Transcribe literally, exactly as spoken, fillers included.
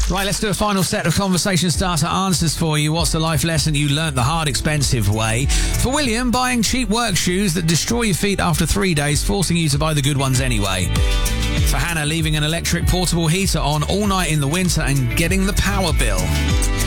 Right, let's do a final set of conversation starter answers for you. What's the life lesson you learnt the hard, expensive way? For William, buying cheap work shoes that destroy your feet after three days, forcing you to buy the good ones anyway. For Hannah, leaving an electric portable heater on all night in the winter and getting the power bill.